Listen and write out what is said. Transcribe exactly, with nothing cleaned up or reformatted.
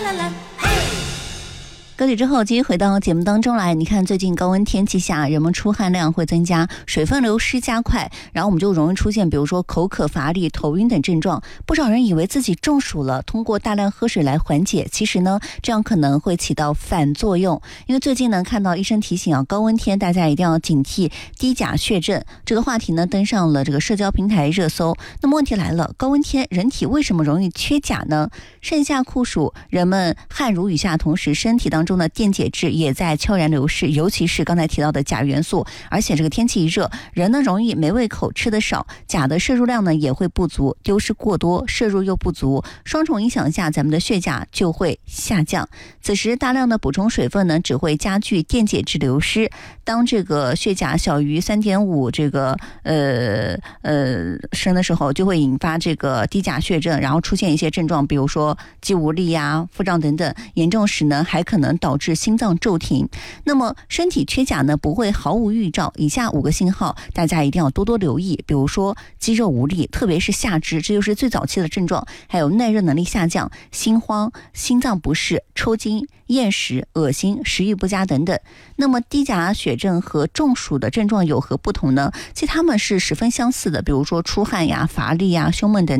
歌曲之后继续回到节目当中来。你看最近高温天气下，人们出汗量会增加，水分流失加快，然后我们就容易出现比如说口渴、乏力、头晕等症状。不少人以为自己中暑了，通过大量喝水来缓解，其实呢这样可能会起到反作用。因为最近呢看到医生提醒啊，高温天大家一定要警惕低钾血症，这个话题呢登上了这个社交平台热搜。那么问题来了，高温天人体为什么容易缺钾呢？盛夏酷暑，人们汗如雨下，同时身体当中的电解质也在悄然流失，尤其是刚才提到的钾元素。而且这个天气一热，人呢容易没胃口，吃得少，钾的摄入量呢也会不足，丢失过多，摄入又不足，双重影响下，咱们的血钾就会下降。此时大量的补充水分呢，只会加剧电解质流失。当这个血钾小于 三点五 这个呃呃升的时候，就会引发这个低钾血症，然后出现一些症状，比如说肌无力呀、腹胀等等，严重时呢还可能导致心脏骤停。那么身体缺钾呢不会毫无预兆，以下五个信号大家一定要多多留意，比如说肌肉无力，特别是下肢，这就是最早期的症状，还有耐热能力下降、心慌、心脏不适、抽筋、厌食、恶心、食欲不佳等等。那么低钾血症和中暑的症状有何不同呢？其实它们是十分相似的，比如说出汗呀、乏力呀、胸闷等